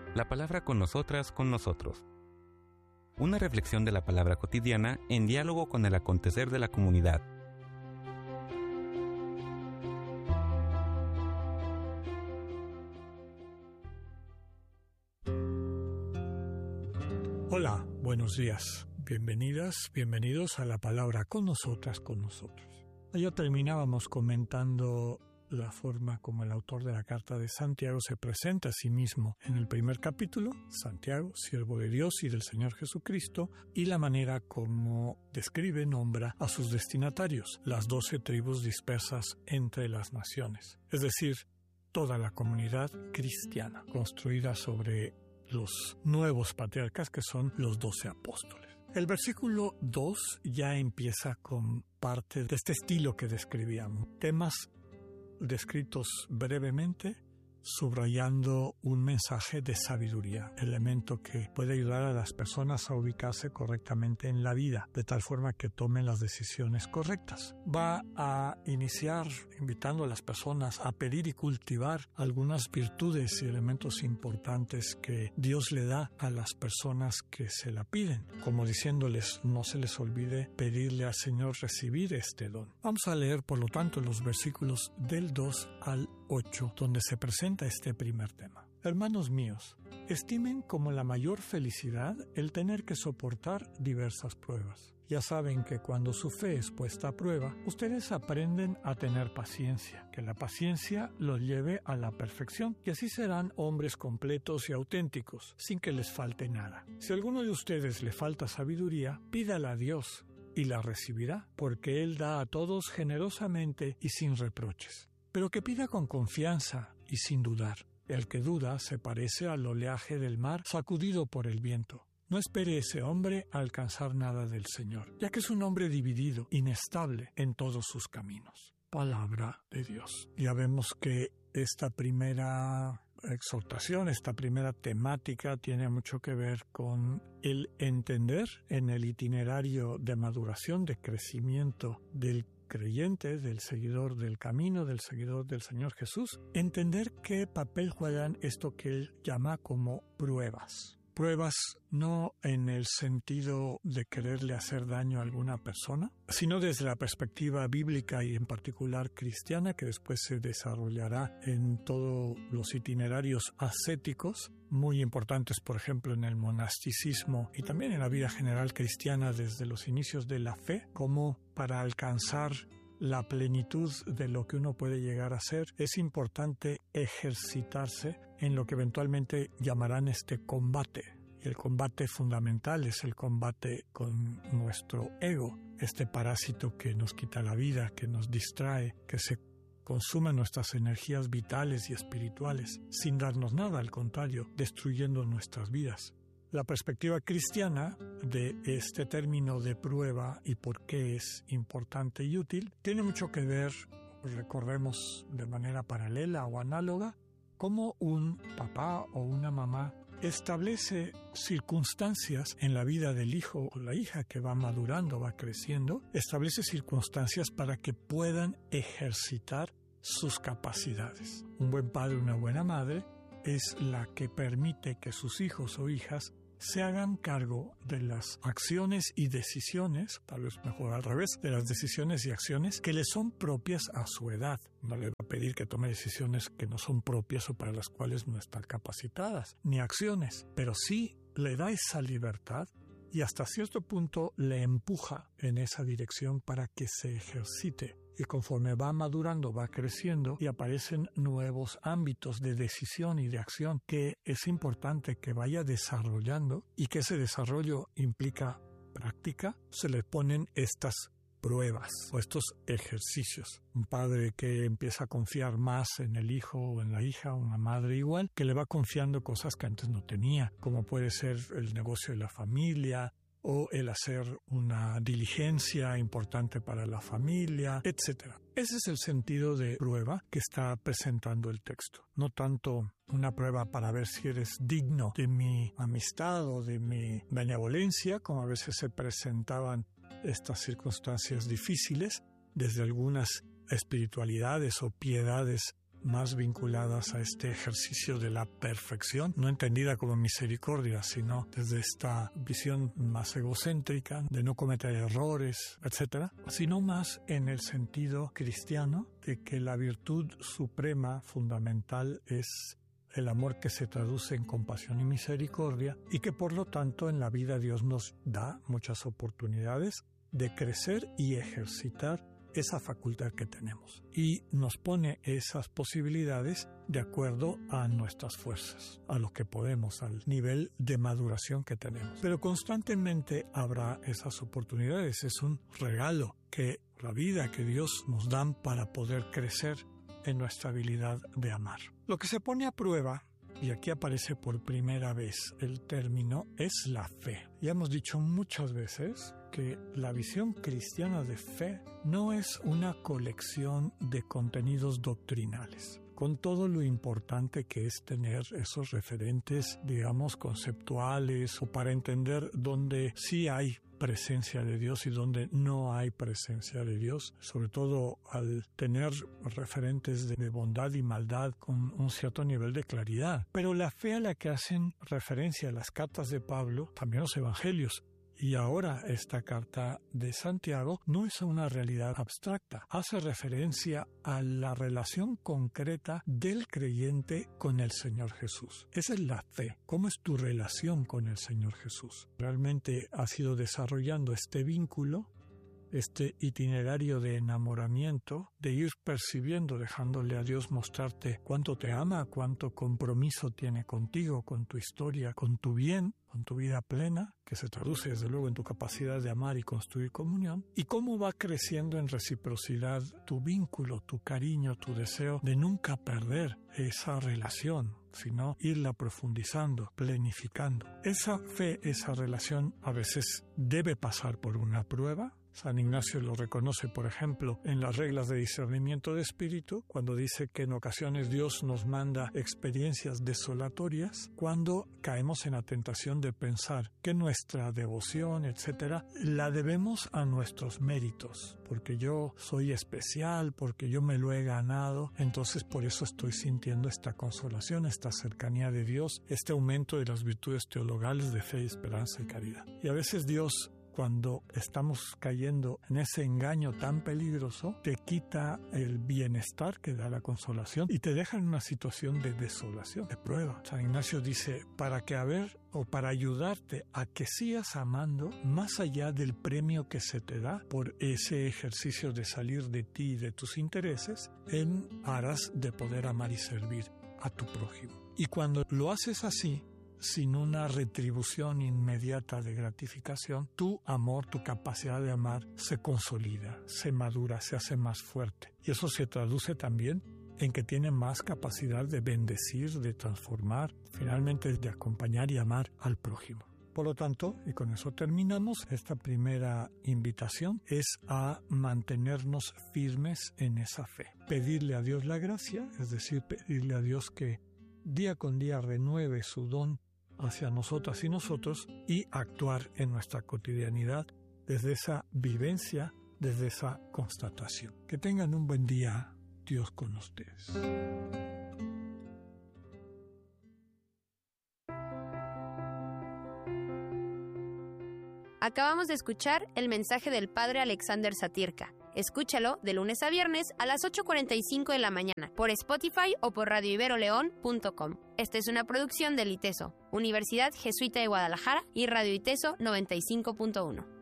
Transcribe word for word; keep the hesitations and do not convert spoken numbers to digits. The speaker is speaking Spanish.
La palabra con nosotras, con nosotros. Una reflexión de la palabra cotidiana en diálogo con el acontecer de la comunidad. Hola, buenos días. Bienvenidas, bienvenidos a la palabra con nosotras, con nosotros. Ayer terminábamos comentando la forma como el autor de la carta de Santiago se presenta a sí mismo en el primer capítulo, Santiago, siervo de Dios y del Señor Jesucristo, y la manera como describe, nombra a sus destinatarios, las doce tribus dispersas entre las naciones, es decir, toda la comunidad cristiana, construida sobre los nuevos patriarcas que son los doce apóstoles. El versículo dos ya empieza con parte de este estilo que describíamos, temas descritos brevemente, subrayando un mensaje de sabiduría, elemento que puede ayudar a las personas a ubicarse correctamente en la vida, de tal forma que tomen las decisiones correctas. Va a iniciar invitando a las personas a pedir y cultivar algunas virtudes y elementos importantes que Dios le da a las personas que se la piden, como diciéndoles, no se les olvide pedirle al Señor recibir este don. Vamos a leer, por lo tanto, los versículos del dos al ocho, donde se presenta este primer tema. Hermanos míos, estimen como la mayor felicidad el tener que soportar diversas pruebas. Ya saben que cuando su fe es puesta a prueba, ustedes aprenden a tener paciencia, que la paciencia los lleve a la perfección, y así serán hombres completos y auténticos, sin que les falte nada. Si a alguno de ustedes le falta sabiduría, pídala a Dios, y la recibirá, porque Él da a todos generosamente y sin reproches. Pero que pida con confianza y sin dudar. El que duda se parece al oleaje del mar sacudido por el viento. No espere ese hombre a alcanzar nada del Señor, ya que es un hombre dividido, inestable en todos sus caminos. Palabra de Dios. Ya vemos que esta primera exhortación, esta primera temática tiene mucho que ver con el entender en el itinerario de maduración, de crecimiento del creyente, del seguidor del camino, del seguidor del Señor Jesús, entender qué papel juegan esto que él llama como pruebas. Pruebas no en el sentido de quererle hacer daño a alguna persona, sino desde la perspectiva bíblica y en particular cristiana, que después se desarrollará en todos los itinerarios ascéticos, muy importantes, por ejemplo, en el monasticismo y también en la vida general cristiana desde los inicios de la fe, como para alcanzar la plenitud de lo que uno puede llegar a ser, es importante ejercitarse en lo que eventualmente llamarán este combate. Y el combate fundamental es el combate con nuestro ego, este parásito que nos quita la vida, que nos distrae, que se consume nuestras energías vitales y espirituales, sin darnos nada, al contrario, destruyendo nuestras vidas. La perspectiva cristiana de este término de prueba y por qué es importante y útil tiene mucho que ver, recordemos de manera paralela o análoga, cómo un papá o una mamá establece circunstancias en la vida del hijo o la hija que va madurando, va creciendo, establece circunstancias para que puedan ejercitar sus capacidades. Un buen padre, una buena madre, es la que permite que sus hijos o hijas se hagan cargo de las acciones y decisiones, tal vez mejor al revés, de las decisiones y acciones que le son propias a su edad. No le va a pedir que tome decisiones que no son propias o para las cuales no están capacitadas, ni acciones, pero sí le da esa libertad y hasta cierto punto le empuja en esa dirección para que se ejercite. Y conforme va madurando, va creciendo y aparecen nuevos ámbitos de decisión y de acción que es importante que vaya desarrollando y que ese desarrollo implica práctica, se le ponen estas pruebas o estos ejercicios. Un padre que empieza a confiar más en el hijo o en la hija, una madre igual, que le va confiando cosas que antes no tenía, como puede ser el negocio de la familia, o el hacer una diligencia importante para la familia, etcétera. Ese es el sentido de prueba que está presentando el texto. No tanto una prueba para ver si eres digno de mi amistad o de mi benevolencia, como a veces se presentaban estas circunstancias difíciles desde algunas espiritualidades o piedades más vinculadas a este ejercicio de la perfección, no entendida como misericordia, sino desde esta visión más egocéntrica de no cometer errores, etcétera, sino más en el sentido cristiano de que la virtud suprema, fundamental, es el amor que se traduce en compasión y misericordia, y que por lo tanto en la vida Dios nos da muchas oportunidades de crecer y ejercitar esa facultad que tenemos, y nos pone esas posibilidades de acuerdo a nuestras fuerzas, a lo que podemos, al nivel de maduración que tenemos. Pero constantemente habrá esas oportunidades. Es un regalo que la vida que Dios nos da para poder crecer en nuestra habilidad de amar. Lo que se pone a prueba, y aquí aparece por primera vez el término, es la fe. Ya hemos dicho muchas veces que la visión cristiana de fe no es una colección de contenidos doctrinales, con todo lo importante que es tener esos referentes, digamos, conceptuales, o para entender dónde sí hay presencia de Dios y donde no hay presencia de Dios, sobre todo al tener referentes de bondad y maldad con un cierto nivel de claridad. Pero la fe a la que hacen referencia las cartas de Pablo, también los evangelios, y ahora esta carta de Santiago, no es una realidad abstracta. Hace referencia a la relación concreta del creyente con el Señor Jesús. Esa es la fe. ¿Cómo es tu relación con el Señor Jesús? ¿Realmente has ido desarrollando este vínculo, este itinerario de enamoramiento, de ir percibiendo, dejándole a Dios mostrarte cuánto te ama, cuánto compromiso tiene contigo, con tu historia, con tu bien, con tu vida plena, que se traduce desde luego en tu capacidad de amar y construir comunión, y cómo va creciendo en reciprocidad tu vínculo, tu cariño, tu deseo de nunca perder esa relación, sino irla profundizando, planificando. Esa fe, esa relación a veces debe pasar por una prueba. San Ignacio lo reconoce, por ejemplo, en las reglas de discernimiento de espíritu, cuando dice que en ocasiones Dios nos manda experiencias desolatorias, cuando caemos en la tentación de pensar que nuestra devoción, etcétera, la debemos a nuestros méritos, porque yo soy especial, porque yo me lo he ganado, entonces por eso estoy sintiendo esta consolación, esta cercanía de Dios, este aumento de las virtudes teologales de fe, esperanza y caridad. Y a veces Dios, cuando estamos cayendo en ese engaño tan peligroso, te quita el bienestar que da la consolación y te deja en una situación de desolación, de prueba. San Ignacio dice, para que haber o para ayudarte a que sigas amando más allá del premio que se te da por ese ejercicio de salir de ti y de tus intereses, en aras de poder amar y servir a tu prójimo. Y cuando lo haces así, sin una retribución inmediata de gratificación, tu amor, tu capacidad de amar se consolida, se madura, se hace más fuerte. Y eso se traduce también en que tiene más capacidad de bendecir, de transformar, finalmente de acompañar y amar al prójimo. Por lo tanto, y con eso terminamos, esta primera invitación es a mantenernos firmes en esa fe. Pedirle a Dios la gracia, es decir, pedirle a Dios que día con día renueve su don hacia nosotras y nosotros, y actuar en nuestra cotidianidad desde esa vivencia, desde esa constatación. Que tengan un buen día, Dios con ustedes. Acabamos de escuchar el mensaje del Padre Alexander Satirka. Escúchalo de lunes a viernes a las ocho cuarenta y cinco de la mañana por Spotify o por radio ibero león punto com. Esta es una producción del ITESO, Universidad Jesuita de Guadalajara, y Radio ITESO noventa y cinco punto uno.